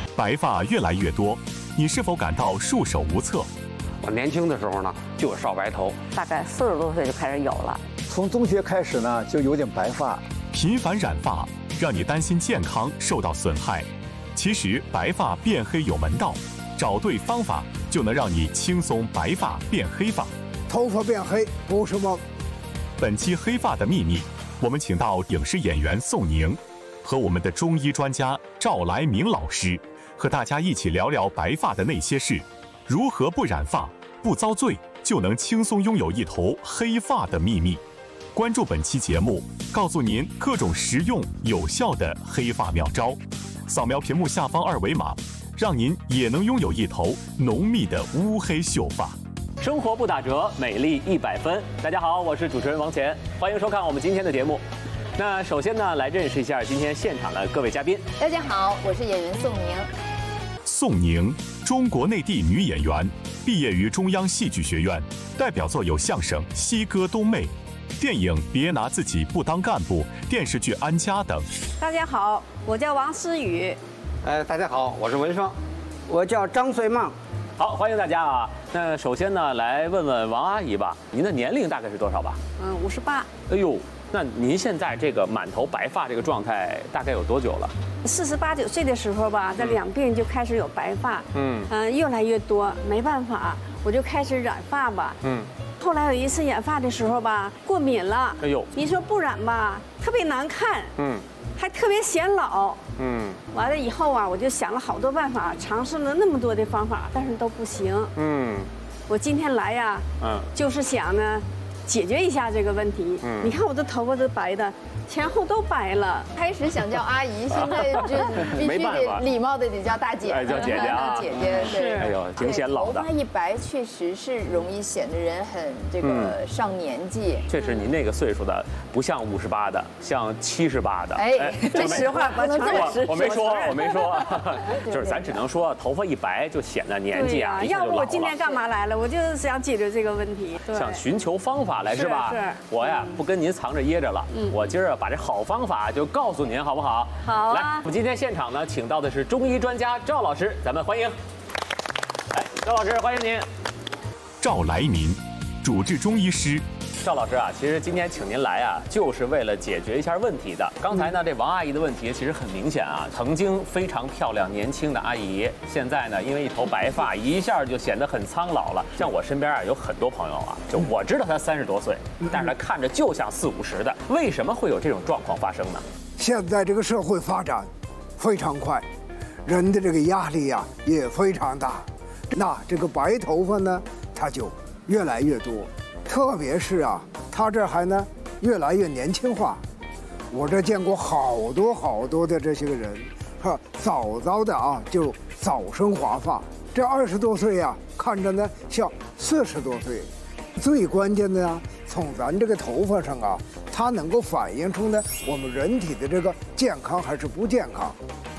白发越来越多，你是否感到束手无策？ 我年轻的时候呢，就有少白头， 大概40多岁就开始有了。 从中学开始呢，就有点白发。 频繁染发让你担心健康受到损害，其实白发变黑有门道，找对方法就能让你轻松白发变黑发。 头发变黑不是梦。 本期黑发的秘密，我们请到影视演员宋宁和我们的中医专家赵来明老师，和大家一起聊聊白发的那些事，如何不染发、不遭罪，就能轻松拥有一头黑发的秘密。关注本期节目，告诉您各种实用有效的黑发妙招。扫描屏幕下方2维码，让您也能拥有一头浓密的乌黑秀发。 生活不打折，美丽100分。大家好，我是主持人王乾，欢迎收看我们今天的节目。那首先呢，来认识一下今天现场的各位嘉宾。 大家好，我是演员宋宁。 宋宁，中国内地女演员，毕业于中央戏剧学院，代表作有相声《西哥东妹》、电影《别拿自己不当干部》、电视剧《安家》等。 大家好，我叫王思雨。 大家好，我是文双， 我叫张穗梦。 好，欢迎大家啊！那首先呢，来问问王阿姨吧，您的年龄大概是多少吧 ？58。 哎呦，那您现在这个满头白发这个状态大概有多久了 ？48、9岁的时候吧，在两鬓就开始有白发，越来越多，没办法，我就开始染发吧，后来有一次染发的时候吧，过敏了， 哎呦， 你说不染吧，特别难看，还特别显老，完了以后啊，我就想了好多办法，尝试了那么多的方法，但是都不行，我今天来呀，就是想呢，解决一下这个问题。你看我的头发都白的，前后都白了。 开始想叫阿姨，现在就必须得礼貌的得叫大姐， 叫姐姐啊， 姐姐是。 哎呦，挺显老的。 头发一白，确实是容易显得人很这个上年纪。 确实，您那个岁数的不像58的，像78的。 哎， 这实话不能这么说。 我没说，就是咱只能说头发一白就显得年纪啊。 要不我今天干嘛来了？我就是想解决这个问题。 想寻求方法来是吧？ 是。 我呀不跟您藏着掖着了，我今儿把这好方法就告诉您，好不好？ 好啊。 来，我们今天现场呢，请到的是中医专家赵老师，咱们欢迎。哎，赵老师，欢迎您。 赵来民，主治中医师。 赵老师啊，其实今天请您来啊，就是为了解决一下问题的。刚才呢，这王阿姨的问题其实很明显啊，曾经非常漂亮年轻的阿姨，现在呢，因为一头白发，一下就显得很苍老了。像我身边啊，有很多朋友啊，就我知道他30多岁，但是他看着就像40、50的，为什么会有这种状况发生呢？ 现在这个社会发展非常快，人的这个压力呀也非常大，那这个白头发呢，它就越来越多。特别是啊，他这还呢越来越年轻化。我这见过好多的这些个人，早的啊就早生华发。这20多岁呀，看着呢像40多岁。最关键的呢，从咱这个头发上啊，它能够反映出呢我们人体的这个健康还是不健康。